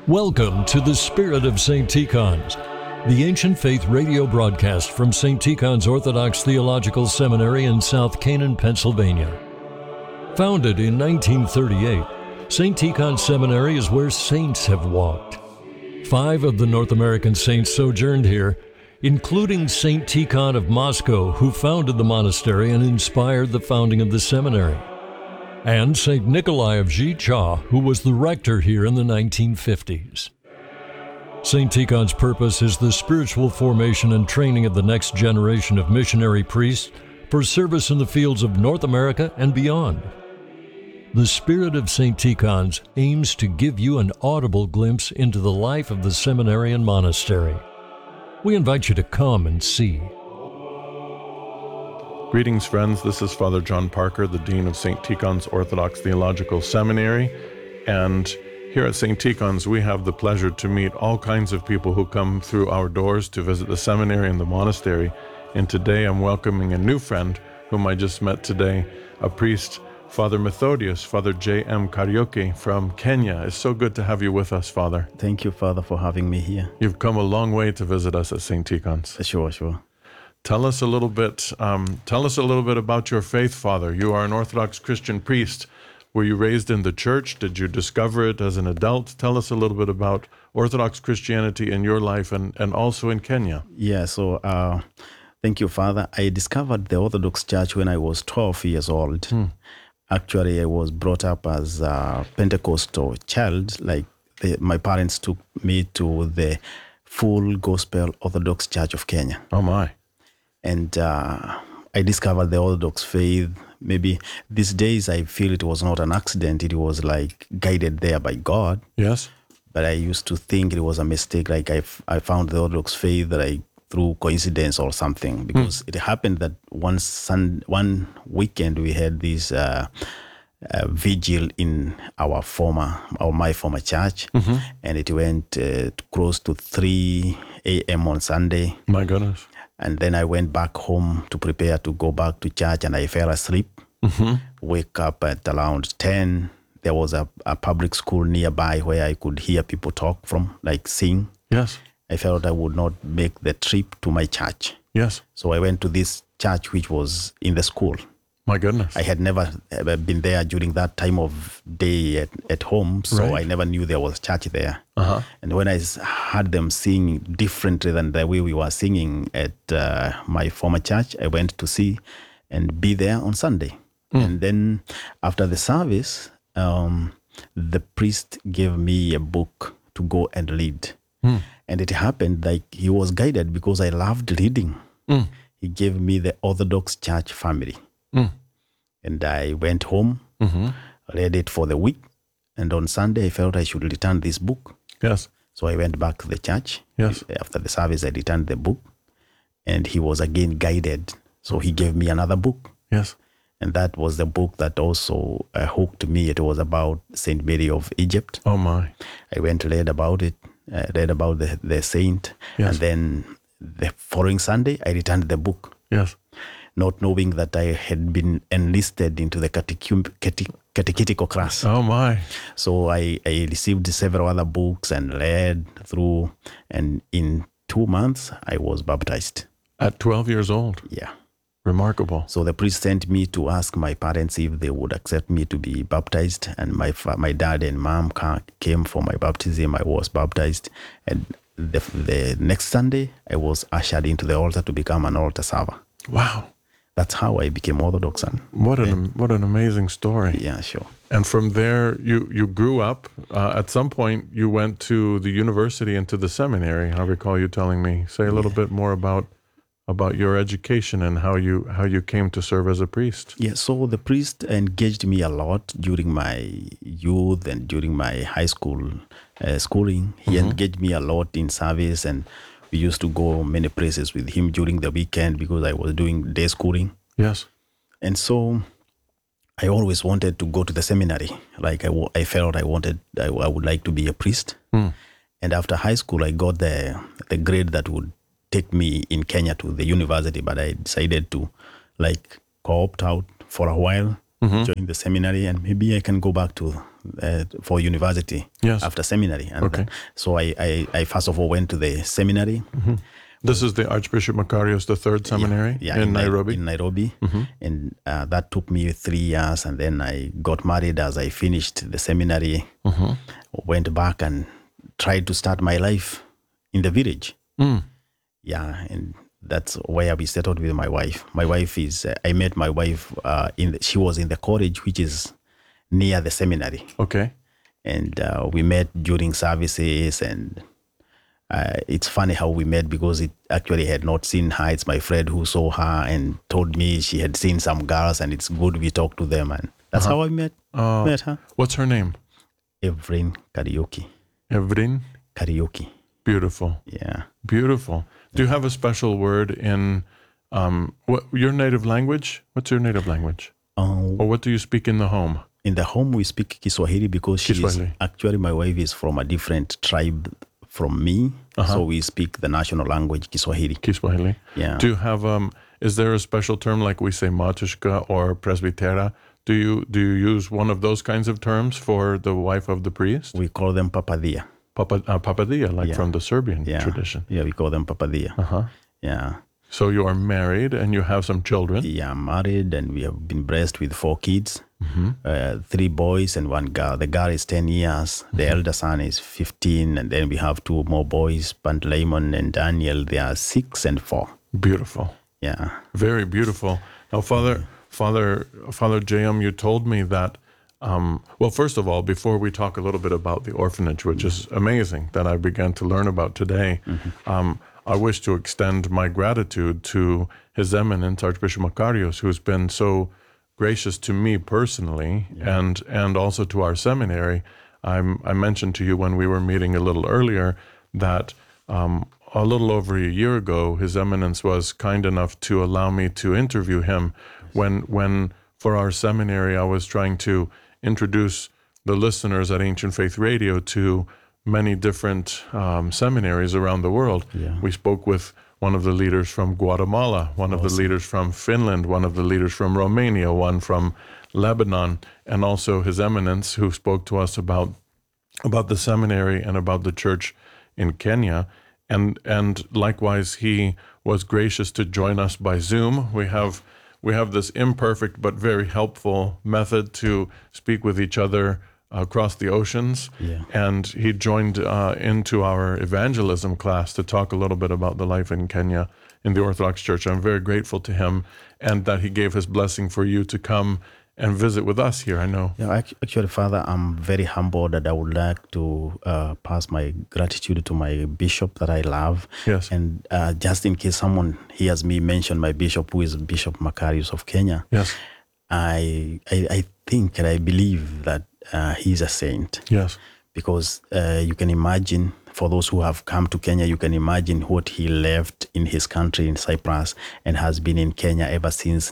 Welcome to the Spirit of St. Tikhon's, the ancient faith radio broadcast from St. Tikhon's Orthodox Theological Seminary in South Canaan, Pennsylvania. Founded in 1938, St. Tikhon's Seminary is where saints have walked. 5 of the North American saints sojourned here, including St. Tikhon of Moscow, who founded the monastery and inspired the founding of the seminary, and St. Nikolai of Xicha, who was the rector here in the 1950s. St. Tikhon's purpose is the spiritual formation and training of the next generation of missionary priests for service in the fields of North America and beyond. The Spirit of St. Tikhon's aims to give you an audible glimpse into the life of the seminary and monastery. We invite you to come and see. Greetings, friends. This is Father John Parker, the Dean of St. Tikhon's Orthodox Theological Seminary. And here at St. Tikhon's, we have the pleasure to meet all kinds of people who come through our doors to visit the seminary and the monastery. And today I'm welcoming a new friend whom I just met today, a priest, Father Methodius, Father J.M. Kariuki from Kenya. It's so good to have you with us, Father. Thank you, Father, for having me here. You've come a long way to visit us at St. Tikhon's. Sure. Tell us a little bit about your faith, Father. You are an Orthodox Christian priest. Were you raised in the church? Did you discover it as an adult? Tell us a little bit about Orthodox Christianity in your life and also in Kenya. Yeah, so thank you, Father. I discovered the Orthodox Church when I was 12 years old. Actually, I was brought up as a Pentecostal child. My parents took me to the Full Gospel Orthodox Church of Kenya. Oh, my. And I discovered the Orthodox faith. Maybe these days I feel it was not an accident. It was like guided there by God. Yes. But I used to think it was a mistake. Like I found the Orthodox faith through coincidence or something. Because it happened that one weekend we had this vigil in my former church. And it went close to 3 a.m. on Sunday. My goodness. And then I went back home to prepare to go back to church, and I fell asleep. Wake up at around 10. There was a public school nearby where I could hear people talk from, like sing. Yes. I felt I would not make the trip to my church. Yes. So I went to this church which was in the school. My goodness. I had never been there during that time of day at home, so Right. I never knew there was church there. Uh-huh. And when I heard them sing differently than the way we were singing at my former church, I went to see and be there on Sunday. And then after the service, the priest gave me a book to go and read. And it happened like he was guided because I loved reading. He gave me the Orthodox Church Family. And I went home, read it for the week. And on Sunday, I felt I should return this book. Yes. So I went back to the church. Yes. After the service, I returned the book. And he was again guided. So he gave me another book. Yes. And that was the book that also hooked me. It was about Saint Mary of Egypt. Oh, my. I went to read about it, read about the saint. Yes. And then the following Sunday, I returned the book. Yes. Not knowing that I had been enlisted into the catechetical class. Oh, my. So I received several other books and read through. And in 2 months, I was baptized. At 12 years old. Yeah. Remarkable. So the priest sent me to ask my parents if they would accept me to be baptized. And my dad and mom came for my baptism. I was baptized. And the next Sunday, I was ushered into the altar to become an altar server. Wow. That's how I became Orthodox. What an amazing story. Yeah, sure. And from there, you grew up. At some point, you went to the university and to the seminary. I recall you telling me. Say a little bit more about your education and how you came to serve as a priest. Yeah, so the priest engaged me a lot during my youth and during my high school schooling. He engaged me a lot in service, and we used to go many places with him during the weekend because I was doing day schooling. Yes. And so I always wanted to go to the seminary. Like I felt I would like to be a priest. And after high school, I got the grade that would take me in Kenya to the university, but I decided to co-opt out for a while, join the seminary, and maybe I can go back to for university after seminary. And so I first of all went to the seminary. Mm-hmm. This is the Archbishop Makarios III Seminary in Nairobi? In Nairobi. Mm-hmm. And that took me 3 years. And then I got married as I finished the seminary, went back and tried to start my life in the village. Yeah, and that's where we settled with my wife. My wife is, I met my wife, she was in the college, which is near the seminary. Okay. And we met during services, and it's funny how we met because it actually had not seen her. It's my friend who saw her and told me she had seen some girls, and it's good we talked to them. And that's how I met her. What's her name? Evrin Karaoke. Evrin? Karaoke. Beautiful. Yeah. Beautiful. Do you have a special word in your native language? What's your native language? Or what do you speak in the home? In the home, we speak Kiswahili because actually my wife is from a different tribe from me. So we speak the national language, Kiswahili. Kiswahili. Yeah. Do you have, is there a special term like we say matushka or presbytera? Do you use one of those kinds of terms for the wife of the priest? We call them papadia. Papadia, like from the Serbian tradition. Yeah, we call them papadia. Yeah. So you are married and you have some children? Yeah, I'm married and we have been blessed with 4 kids, 3 boys and 1 girl. The girl is 10 years. The elder son is 15. And then we have 2 more boys, Pantaleimon and Daniel. They are 6 and 4. Beautiful. Yeah. Very beautiful. Now, Father J.M., you told me that well, first of all, before we talk a little bit about the orphanage, which is amazing that I began to learn about today, I wish to extend my gratitude to His Eminence Archbishop Makarios, who's been so gracious to me personally and also to our seminary. I mentioned to you when we were meeting a little earlier that a little over a year ago, His Eminence was kind enough to allow me to interview him when for our seminary I was trying to introduce the listeners at Ancient Faith Radio to many different seminaries around the world. Yeah. We spoke with one of the leaders from Guatemala, one of the leaders from Finland, one of the leaders from Romania, one from Lebanon, and also His Eminence, who spoke to us about the seminary and about the church in Kenya. And likewise, he was gracious to join us by Zoom. We have this imperfect but very helpful method to speak with each other across the oceans. Yeah. And he joined into our evangelism class to talk a little bit about the life in Kenya in the Orthodox Church. I'm very grateful to him and that he gave his blessing for you to come and visit with us here, I know. Yeah, actually, Father, I'm very humbled that I would like to pass my gratitude to my bishop that I love. Yes. And just in case someone hears me mention my bishop, who is Bishop Makarios of Kenya, yes, I think and I believe that he's a saint. Yes. Because you can imagine, for those who have come to Kenya, you can imagine what he left in his country in Cyprus and has been in Kenya ever since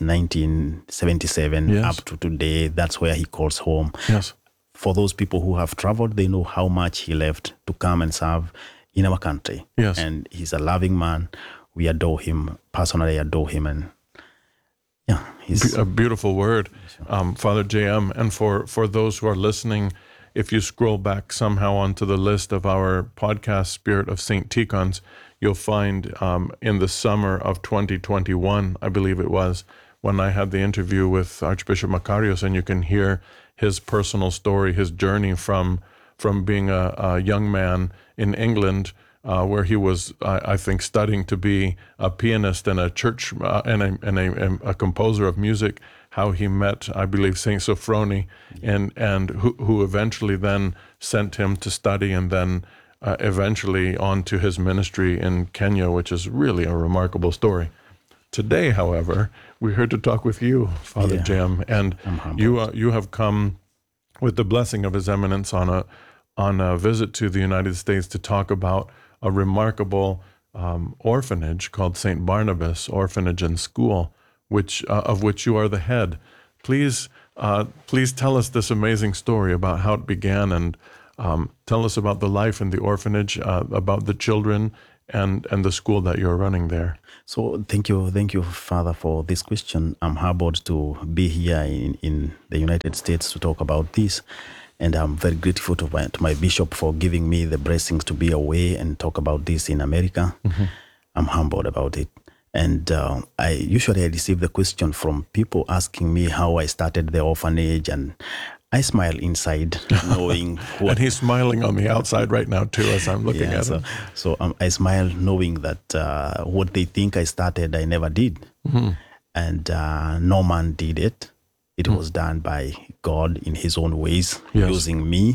1977 up to today. That's where he calls home. Yes. For those people who have traveled, they know how much he left to come and serve in our country. Yes. And he's a loving man. We adore him. Personally, I adore him. And yeah, he's a beautiful word, Father J.M. And for those who are listening, if you scroll back somehow onto the list of our podcast, Spirit of St. Tikhon's, you'll find in the summer of 2021, I believe it was, when I had the interview with Archbishop Makarios, and you can hear his personal story, his journey from being a young man in England, where he was, I think, studying to be a pianist and a church and a composer of music. How he met, I believe, Saint Sophrony, and who eventually then sent him to study, and then eventually on to his ministry in Kenya, which is really a remarkable story. Today, however, we're here to talk with you, Father J.M., and you have come with the blessing of His Eminence on a visit to the United States to talk about a remarkable orphanage called St. Barnabas Orphanage and School, of which you are the head. Please tell us this amazing story about how it began, and tell us about the life in the orphanage, about the children, and the school that you're running there. So thank you, Father, for this question. I'm humbled to be here in the United States to talk about this. And I'm very grateful to my bishop for giving me the blessings to be away and talk about this in America. I'm humbled about it. And I usually receive the question from people asking me how I started the orphanage, and I smile inside, knowing what. And he's smiling on the outside right now too, as I'm looking at him. So I smile knowing that what they think I started, I never did. And no man did it. It was done by God in his own ways, using me,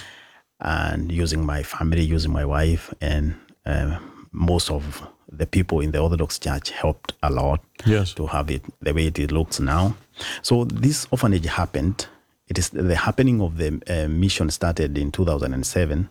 and using my family, using my wife, and most of the people in the Orthodox Church helped a lot to have it the way it looks now. So this orphanage happened. It is the happening of the mission started in 2007.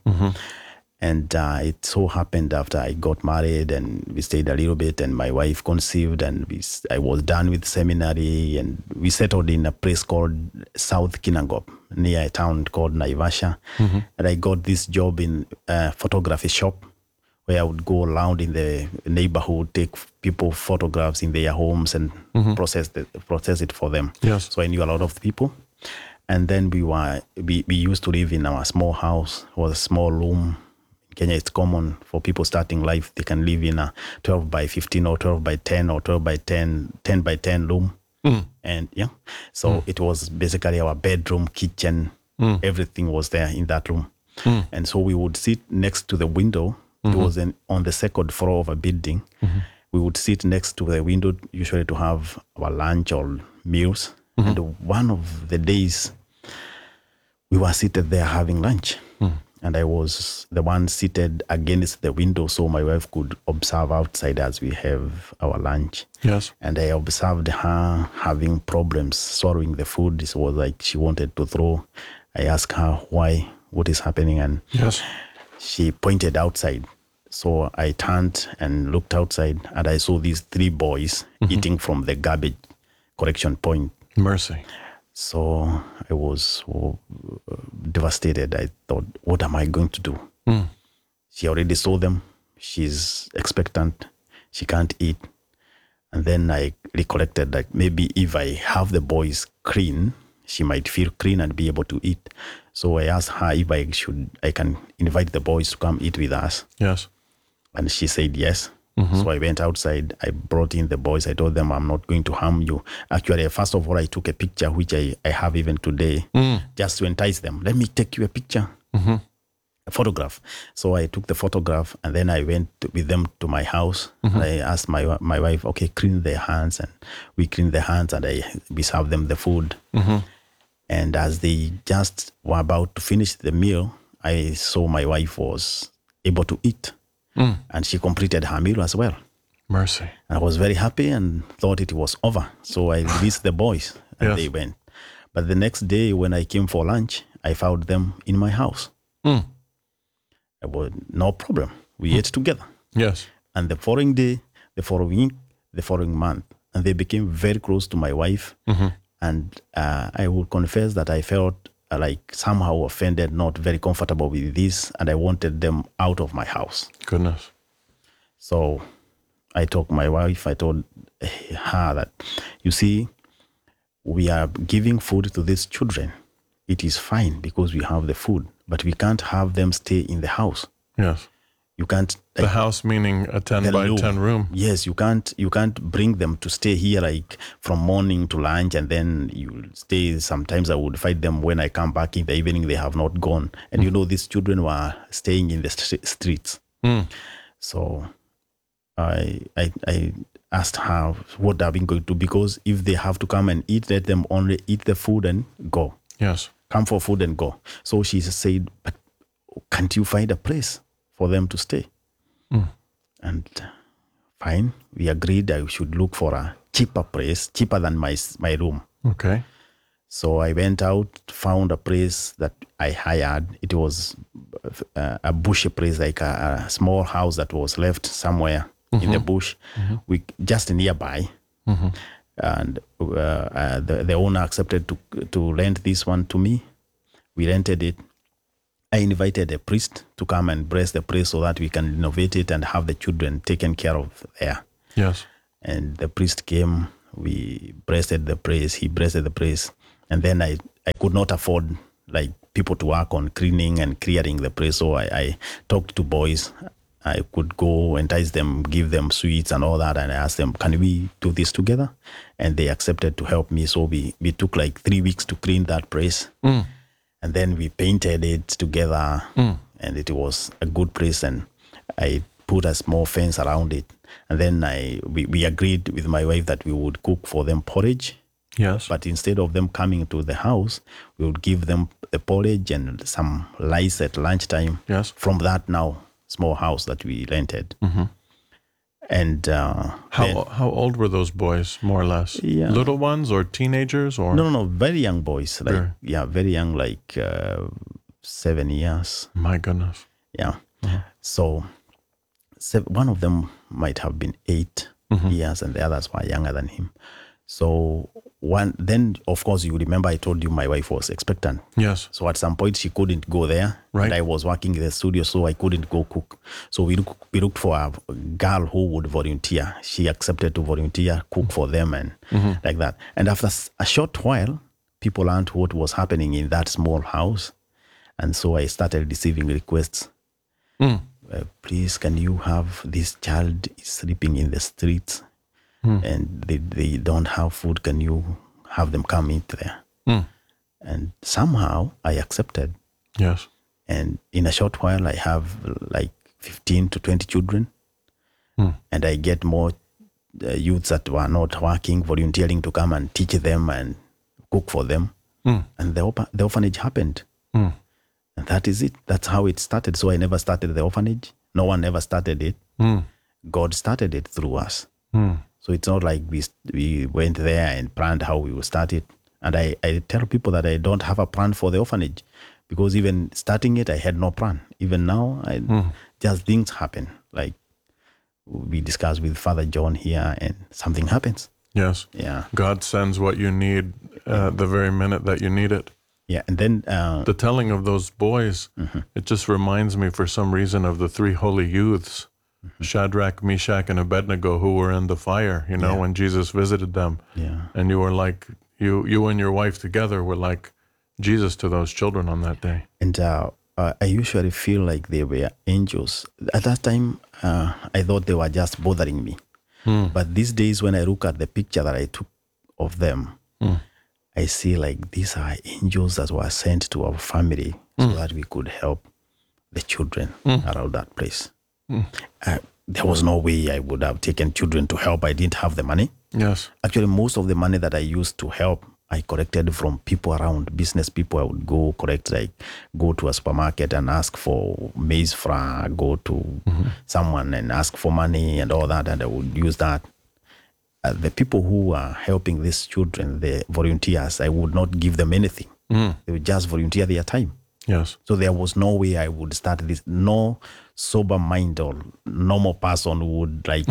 And it so happened after I got married and we stayed a little bit and my wife conceived and I was done with seminary and we settled in a place called South Kinangop, near a town called Naivasha. And I got this job in a photography shop where I would go around in the neighborhood, take people photographs in their homes and process it for them. So I knew a lot of people. And then we used to live in our small house. It was a small room. In Kenya, it's common for people starting life. They can live in a 12 by 15 or 12 by 10 or 12 by 10 by 10 room. And so it was basically our bedroom, kitchen, everything was there in that room. And so we would sit next to the window. It was on the second floor of a building. We would sit next to the window, usually to have our lunch or meals. And one of the days, we were seated there having lunch. And I was the one seated against the window so my wife could observe outside as we have our lunch. And I observed her having problems swallowing the food. It was like she wanted to throw. I asked her why, what is happening, and she pointed outside. So I turned and looked outside and I saw these 3 boys eating from the garbage collection point. Mercy. So I was so devastated. I thought, what am I going to do? She already saw them. She's expectant. She can't eat. And then I recollected that maybe if I have the boys clean, she might feel clean and be able to eat. So I asked her if I can invite the boys to come eat with us. And she said yes. So I went outside. I brought in the boys. I told them, I'm not going to harm you. Actually, first of all, I took a picture, which I have even today, just to entice them. Let me take you a picture, a photograph. So I took the photograph and then I went with them to my house. And I asked my wife, okay, clean their hands. And we cleaned their hands and we served them the food. And as they just were about to finish the meal, I saw my wife was able to eat. And she completed her meal as well. Mercy. And I was very happy and thought it was over. So I released the boys and they went. But the next day when I came for lunch, I found them in my house. I was no problem. We ate together. And the following day, the following week, the following month, and they became very close to my wife. And I will confess that I felt like somehow offended, not very comfortable with this, and I wanted them out of my house. Goodness. So I told my wife, I told her that, you see, we are giving food to these children. It is fine because we have the food, but we can't have them stay in the house. You can't. The house meaning a 10 by 10 room. Yes, you can't bring them to stay here like from morning to lunch and then you stay. Sometimes I would fight them when I come back in the evening, they have not gone. And these children were staying in the streets. So I asked her, what are we going to do? Because if they have to come and eat, let them only eat the food and go. Come for food and go. So she said, but can't you find a place for them to stay? And fine, we agreed I should look for a cheaper place, cheaper than my room. So I went out, found a place that I hired. It was a bushy place, like a small house that was left somewhere in the bush, just nearby. And the owner accepted to rent this one to me. We rented it. I invited a priest to come and bless the place so that we can renovate it and have the children taken care of there. And the priest came, we blessed the place, he blessed the place. And then I could not afford like people to work on cleaning and clearing the place. So I talked to boys. I could go entice them, give them sweets and all that. And I asked them, can we do this together? And they accepted to help me. So we took like 3 weeks to clean that place. And then we painted it together. And it was a good place. And I put a small fence around it. And then we agreed with my wife that we would cook for them porridge. Yes. But instead of them coming to the house, we would give them the porridge and some rice at lunchtime. Yes. From that now small house that we rented. And how old were those boys, more or less? Yeah. Little ones or teenagers or? No, very young boys. Like Sure. very young, like 7 years. My goodness. Yeah. So one of them might have been 8 years, and the others were younger than him. So then of course you remember I told you my wife was expectant. Yes. So at some point she couldn't go there. Right. And I was working in the studio, so I couldn't go cook. So we looked for a girl who would volunteer. She accepted to volunteer, cook for them and like that. And after a short while, people learned what was happening in that small house. And so I started receiving requests. Please, can you have this child sleeping in the streets? And they don't have food. Can you have them come eat there? And somehow I accepted. Yes. And in a short while, I have like 15 to 20 children. And I get more youths that were not working, volunteering to come and teach them and cook for them. And the orphanage happened. And that is it. That's how it started. So I never started the orphanage. No one ever started it. God started it through us. So it's not like we went there and planned how we will start it. And I tell people that I don't have a plan for the orphanage, because even starting it, I had no plan. Even now, just things happen. Like we discussed with Father John here, and something happens. Yes. Yeah. God sends what you need the very minute that you need it. Yeah. And then The telling of those boys, it just reminds me for some reason of the 3 holy youths, Shadrach, Meshach, and Abednego, who were in the fire, when Jesus visited them. Yeah. And you were like, you and your wife together were like Jesus to those children on that day. And I usually feel like they were angels. At that time, I thought they were just bothering me. But these days, when I look at the picture that I took of them, I see like these are angels that were sent to our family so that we could help the children around that place. There was no way I would have taken children to help. I didn't have the money. Yes. Actually, most of the money that I used to help, I collected from people around, business people. I would go go to a supermarket and ask for maize flour, go to someone and ask for money and all that, and I would use that. The people who are helping these children, the volunteers, I would not give them anything. They would just volunteer their time. Yes. So there was no way I would start this. No sober mind or normal person would try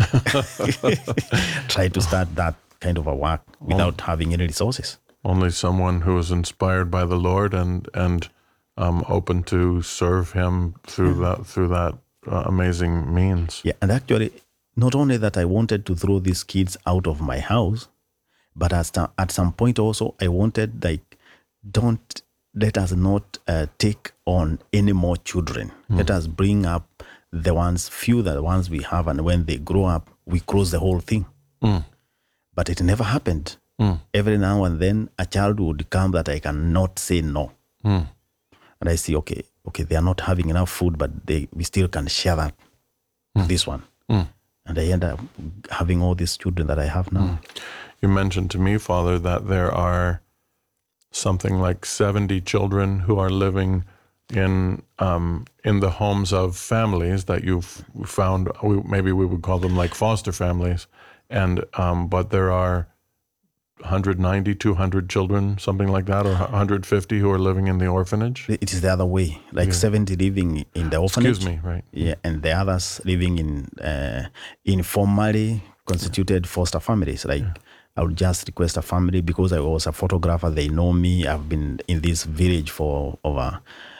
to start that kind of a work without having any resources. Only someone who is inspired by the Lord and open to serve Him through that amazing means. Yeah, and actually, not only that I wanted to throw these kids out of my house, but at some point also I wanted don't let us not take on any more children. Let us bring up the ones we have, and when they grow up, we close the whole thing. But it never happened. Every now and then a child would come that I cannot say no. And I see, okay, they are not having enough food, but we still can share that with this one. And I end up having all these children that I have now. You mentioned to me, Father, that there are something like 70 children who are living in the homes of families that you've found. Maybe we would call them like foster families, and but there are 190, 200 children, something like that, or 150 who are living in the orphanage. It is the other way, 70 living in the orphanage. Excuse me, right? Yeah, and the others living in informally constituted foster families. I would just request a family because I was a photographer. They know me. I've been in this village for over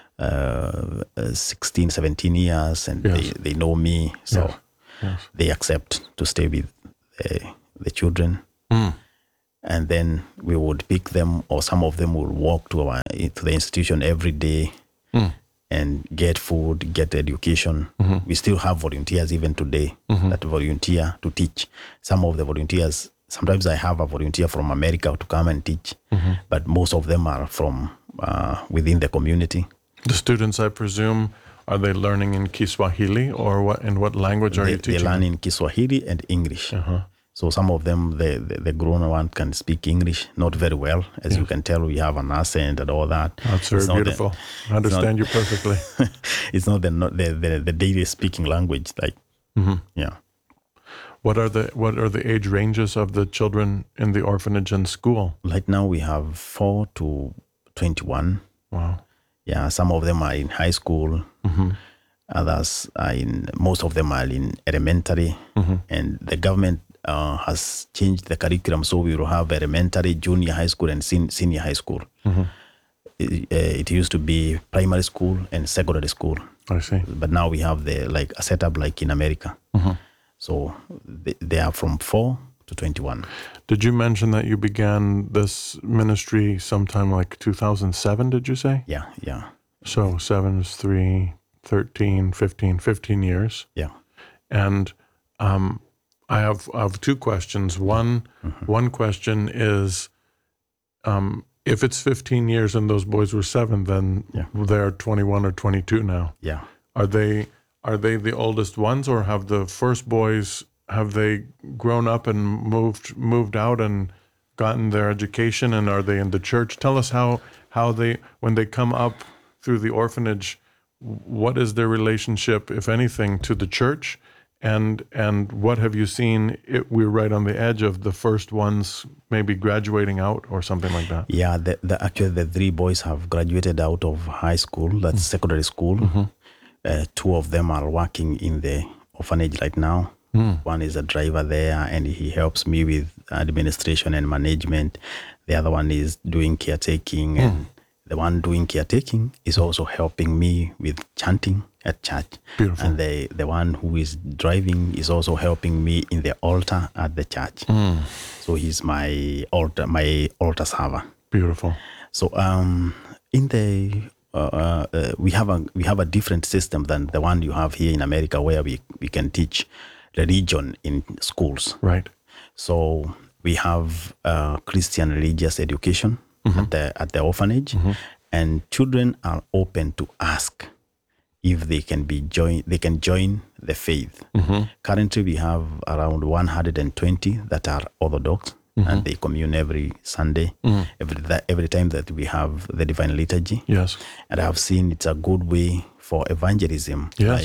16, 17 years, and they know me. So they accept to stay with the children. And then we would pick them, or some of them would walk to the institution every day and get food, get education. We still have volunteers even today that volunteer to teach. Some of the volunteers, sometimes I have a volunteer from America to come and teach, but most of them are from within the community. The students, I presume, are they learning in Kiswahili, or what? In what language are you teaching? They learn in Kiswahili and English. So some of them, the grown one can speak English, not very well. As you can tell, we have an accent and all that. That's very beautiful. I understand you perfectly. It's not the daily speaking language. Yeah. What are the age ranges of the children in the orphanage and school? Right now we have 4 to 21. Wow. Yeah, some of them are in high school. Others are most of them are in elementary. And the government has changed the curriculum, so we will have elementary, junior high school, and senior high school. It used to be primary school and secondary school. I see. But now we have a setup like in America. So they are from 4 to 21. Did you mention that you began this ministry sometime like 2007, did you say? Yeah. So 7 is 3, 13, 15 years. Yeah. And I have two questions. One question is, if it's 15 years and those boys were 7, then they're 21 or 22 now. Yeah. Are they the oldest ones, or have the first boys, have they grown up and moved out and gotten their education, and are they in the church? Tell us how they, when they come up through the orphanage, what is their relationship, if anything, to the church? And what have you seen? We're right on the edge of the first ones maybe graduating out or something like that. Yeah, actually the 3 boys have graduated out of high school, that's secondary school. 2 of them are working in the orphanage right now. One is a driver there, and he helps me with administration and management. The other one is doing caretaking, and the one doing caretaking is also helping me with chanting at church. Beautiful. And the one who is driving is also helping me in the altar at the church. So he's my altar server. Beautiful. So in the we have a different system than the one you have here in America, where we can teach religion in schools. Right. So we have Christian religious education at the orphanage, and children are open to ask if they can join the faith. Currently, we have around 120 that are Orthodox, and they commune every Sunday, every time that we have the Divine Liturgy. Yes. And I've seen it's a good way for evangelism. Yes.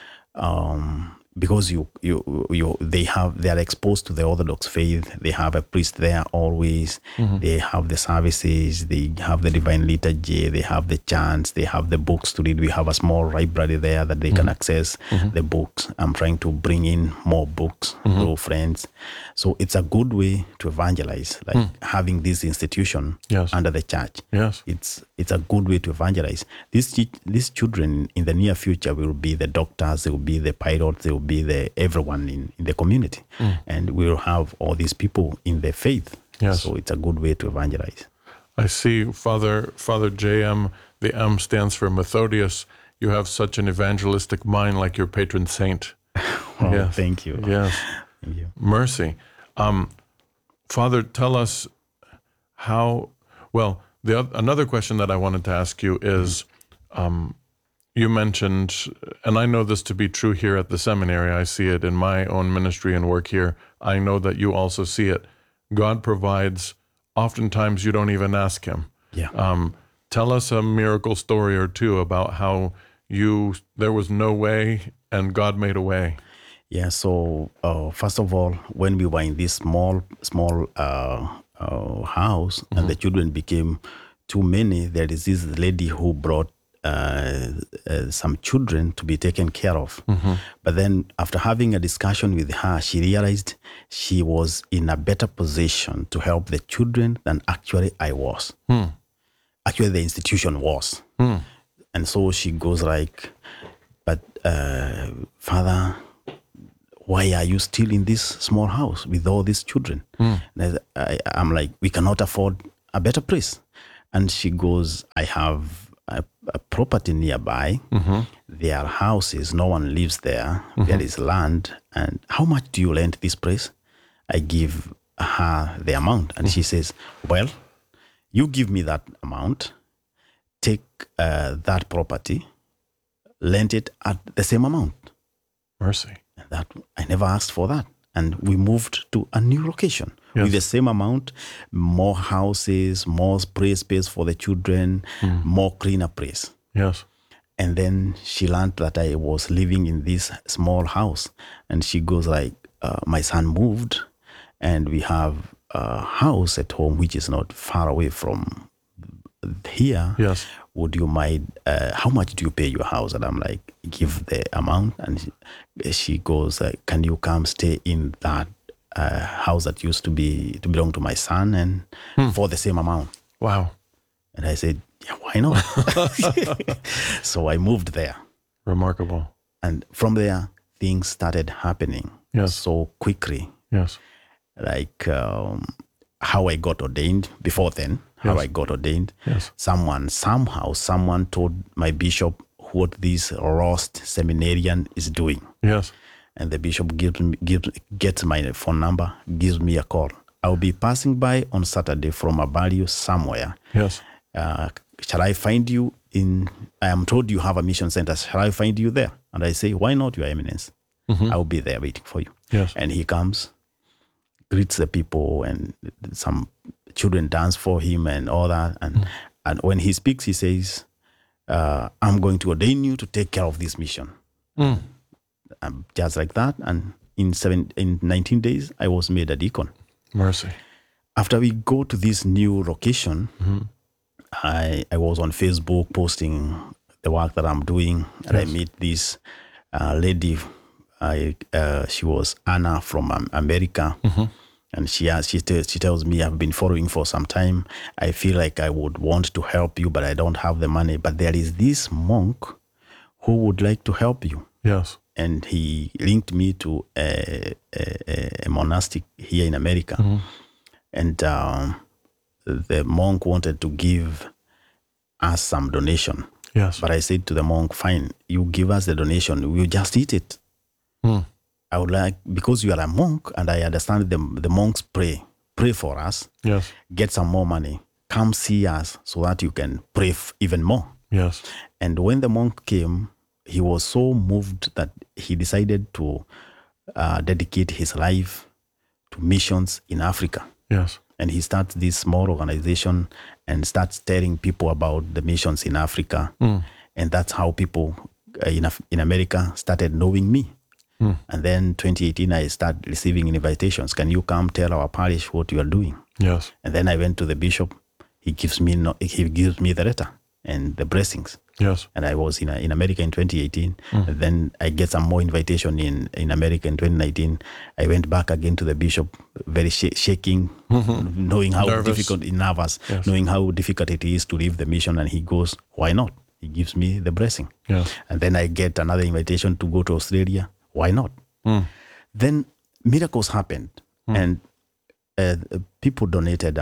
Because they are exposed to the Orthodox faith. They have a priest there always. They have the services. They have the Divine Liturgy. They have the chants. They have the books to read. We have a small library there that they can access the books. I'm trying to bring in more books through friends. So it's a good way to evangelize, having this institution under the church. Yes. It's a good way to evangelize. These children in the near future will be the doctors, they will be the pilots, they will be everyone in the community. And we will have all these people in the faith. Yes. So it's a good way to evangelize. I see, Father JM, the M stands for Methodius. You have such an evangelistic mind, like your patron saint. Yes. Thank you. Yes. Thank you. Mercy. Father, tell us how, another question that I wanted to ask you is, you mentioned, and I know this to be true here at the seminary, I see it in my own ministry and work here, I know that you also see it. God provides, oftentimes you don't even ask him. Yeah. Tell us a miracle story or two about how there was no way and God made a way. Yeah, so first of all, when we were in this small house and the children became too many, there is this lady who brought some children to be taken care of. But then after having a discussion with her, she realized she was in a better position to help the children than actually I was. Actually, the institution was. And so she goes like, but Father, why are you still in this small house with all these children? And I'm like, we cannot afford a better place. And she goes, I have a property nearby. There are houses. No one lives there. There is land. And how much do you rent this place? I give her the amount. And she says, well, you give me that amount, take that property, rent it at the same amount. Mercy. And that I never asked for that. And we moved to a new location with the same amount, more houses, more play space for the children, more cleaner place. Yes. And then she learned that I was living in this small house. And she goes like, my son moved and we have a house at home which is not far away from here. Yes. Would you mind, how much do you pay your house? And I'm like, give the amount. And she goes, can you come stay in that house that used to belong to my son and for the same amount? Wow. And I said, yeah, why not? So I moved there. Remarkable. And from there, things started happening so quickly. Yes. Like how I got ordained before then, how I got ordained. Yes. Someone told my bishop what this lost seminarian is doing. Yes. And the bishop gets my phone number, gives me a call. I'll be passing by on Saturday from a barrio somewhere. Yes. Shall I find you I am told you have a mission center. Shall I find you there? And I say, why not, Your Eminence? I'll be there waiting for you. Yes. And he comes, greets the people, and some children dance for him and all that. And when he speaks, he says, I'm going to ordain you to take care of this mission. Just like that. And in 19 days, I was made a deacon. Mercy. After we go to this new location, I was on Facebook posting the work that I'm doing. And I meet this lady. She was Anna from America. And she tells me, I've been following for some time. I feel like I would want to help you, but I don't have the money. But there is this monk who would like to help you. Yes. And he linked me to a monastic here in America. And the monk wanted to give us some donation. Yes. But I said to the monk, fine, you give us the donation. We'll just eat it. I would like, because you are a monk and I understand the monks pray for us. Yes. Get some more money. Come see us so that you can pray even more. Yes. And when the monk came, he was so moved that he decided to dedicate his life to missions in Africa. Yes. And he starts this small organization and starts telling people about the missions in Africa. And that's how people in America started knowing me. And then 2018, I started receiving invitations. Can you come tell our parish what you are doing? Yes. And then I went to the bishop. He gives me the letter and the blessings. Yes. And I was in America in 2018. And then I get some more invitation in America in 2019. I went back again to the bishop, very shaking, knowing how nervous, knowing how difficult it is to leave the mission. And he goes, why not? He gives me the blessing. Yes. And then I get another invitation to go to Australia. Why not? Then miracles happened, and people donated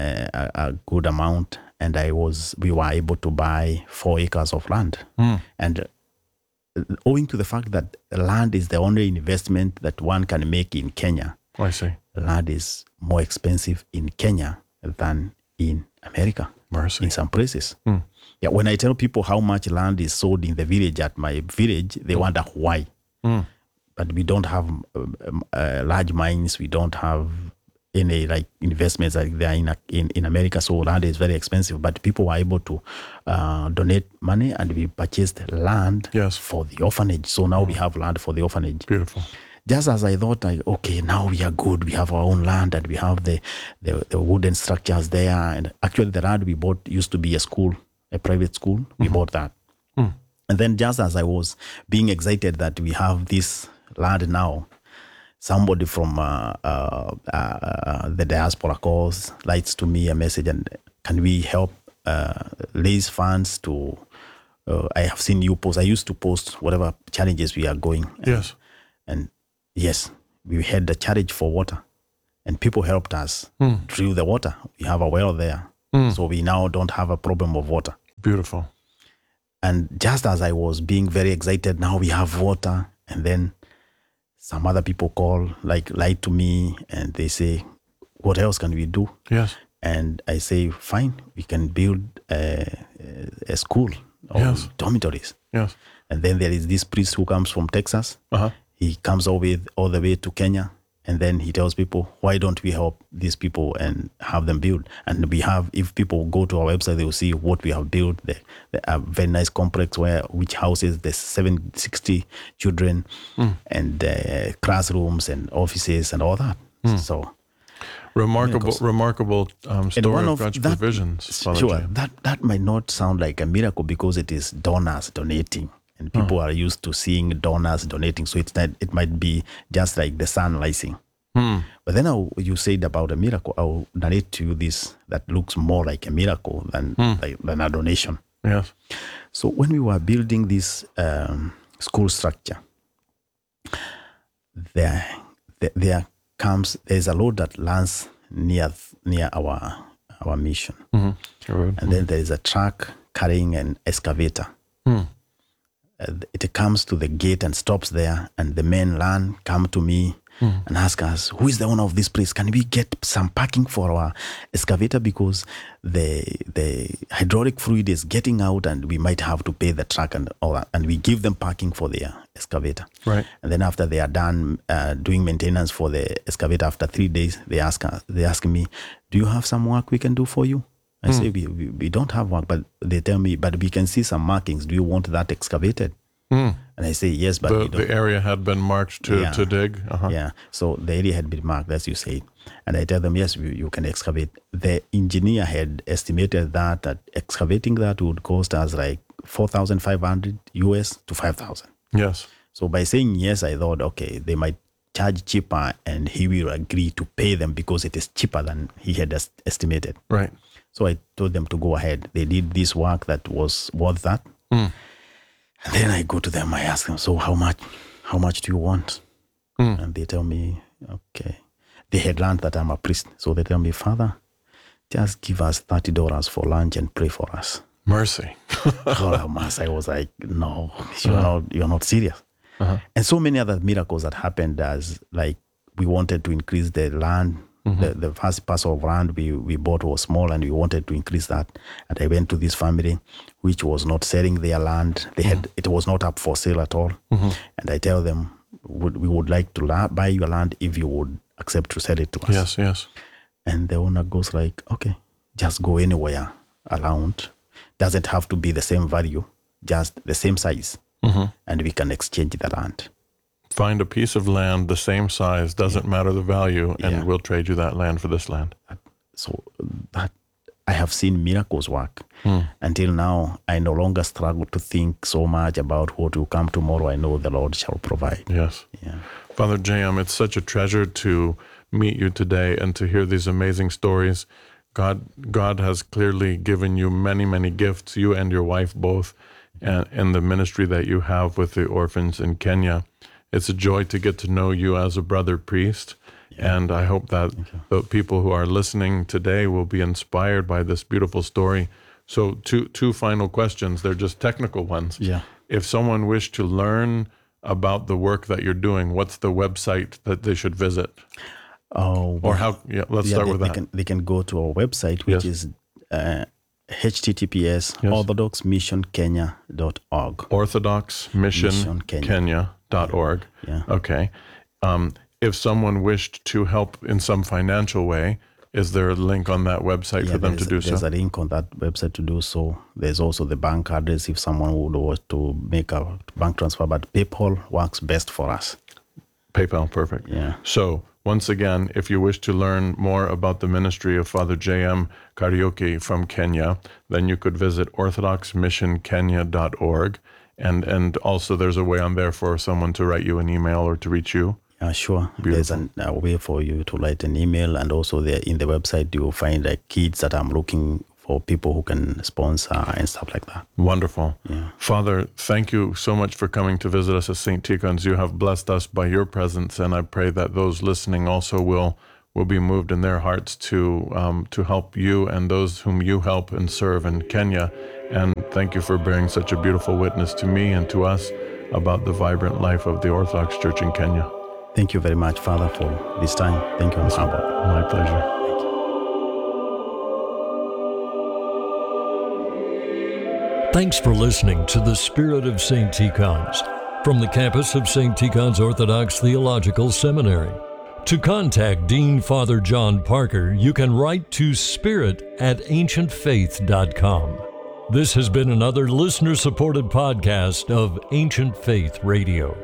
a good amount, and we were able to buy 4 acres of land. And owing to the fact that land is the only investment that one can make in Kenya, I see. Land is more expensive in Kenya than in America. Mercy. In some places. Yeah, when I tell people how much land is sold in the village at my village, they wonder why. But we don't have large mines. We don't have any like investments like there in America. So land is very expensive. But people were able to donate money, and we purchased land for the orphanage. So now we have land for the orphanage. Beautiful. Just as I thought, okay, now we are good. We have our own land, and we have the wooden structures there. And actually, the land we bought used to be a school, a private school. We bought that. And then just as I was being excited that we have this land now, somebody from the diaspora calls, writes to me a message, and can we help raise funds to, I have seen you post, I used to post whatever challenges we are going. Yes. And Yes, we had the challenge for water, and people helped us drill the water. We have a well there, so we now don't have a problem of water. Beautiful. And just as I was being very excited, now we have water, and then some other people call, lie to me, and they say, what else can we do? Yes. And I say, fine, we can build a school or dormitories. Yes. And then there is this priest who comes from Texas. He comes all the way to Kenya, and then he tells people, why don't we help these people and have them build? And we have, if people go to our website, they will see what we have built. A very nice complex which houses the 760 children and classrooms and offices and all that. So remarkable story of God's provisions, Father Sure, J.M. that might not sound like a miracle because it is donors donating. And people are used to seeing donors donating, so it might be just like the sun rising. But then you said about a miracle. I'll narrate to you this that looks more like a miracle than a donation. Yes. So when we were building this school structure, there's a road that lands near our mission, and then there is a truck carrying an excavator. It comes to the gate and stops there, and the men come to me and ask us, who is the owner of this place? Can we get some parking for our excavator, because the hydraulic fluid is getting out and we might have to pay the truck and all that. And we give them parking for their excavator. Right. And then after they are done doing maintenance for the excavator, after 3 days, they ask me, do you have some work we can do for you? I say, we don't have work, but they tell me, but we can see some markings. Do you want that excavated? And I say, yes, but the area had been marked to dig? Yeah, so the area had been marked, as you said. And I tell them, yes, you can excavate. The engineer had estimated that excavating that would cost us like $4,500 US to $5,000. Yes. So by saying yes, I thought, okay, they might charge cheaper and he will agree to pay them because it is cheaper than he had estimated. Right. So I told them to go ahead. They did this work that was worth that. And then I go to them, I ask them, so how much do you want? And they tell me, okay. They had learned that I'm a priest. So they tell me, Father, just give us $30 for lunch and pray for us. Mercy. I was like, no, you're not serious. And so many other miracles that happened as like we wanted to increase the land. The first parcel of land we bought was small and we wanted to increase that. And I went to this family which was not selling their land. It was not up for sale at all. And I tell them, we would like to buy your land if you would accept to sell it to us. Yes, yes. And the owner goes like, okay, just go anywhere around. Doesn't have to be the same value, just the same size. And we can exchange the land. Find a piece of land the same size, doesn't matter the value, and we'll trade you that land for this land. So that I have seen miracles work. Until now, I no longer struggle to think so much about what will come tomorrow. I know the Lord shall provide. Yes. Yeah. Father J.M., it's such a treasure to meet you today and to hear these amazing stories. God has clearly given you many, many gifts, you and your wife both, and the ministry that you have with the orphans in Kenya. It's a joy to get to know you as a brother priest, and I hope that the people who are listening today will be inspired by this beautiful story. So two final questions. They're just technical ones. Yeah. If someone wished to learn about the work that you're doing, what's the website that they should visit? Or how? Yeah, let's start with that. They can go to our website, which is https orthodoxmissionkenya.org. orthodoxmissionkenya.org. Yeah. Okay. If someone wished to help in some financial way, is there a link on that website for them to do so? There's a link on that website to do so. There's also the bank address if someone would want to make a bank transfer, but PayPal works best for us. PayPal, perfect. Yeah. So once again, if you wish to learn more about the ministry of Father J.M. Kariuki from Kenya, then you could visit orthodoxmissionkenya.org. And also there's a way on there for someone to write you an email or to reach you. Sure. Beautiful. There's a way for you to write an email, and also there in the website you will find kids that I'm looking for people who can sponsor and stuff like that. Wonderful. Father, thank you so much for coming to visit us at St. Tikhon's. You have blessed us by your presence, and I pray that those listening also will be moved in their hearts to help you and those whom you help and serve in Kenya. And thank you for bearing such a beautiful witness to me and to us about the vibrant life of the Orthodox Church in Kenya. Thank you very much, Father, for this time. Thank you, Abba. My pleasure. Thanks for listening to The Spirit of St. Tikhon's from the campus of St. Tikhon's Orthodox Theological Seminary. To contact Dean Father John Parker, you can write to spirit@ancientfaith.com. This has been another listener-supported podcast of Ancient Faith Radio.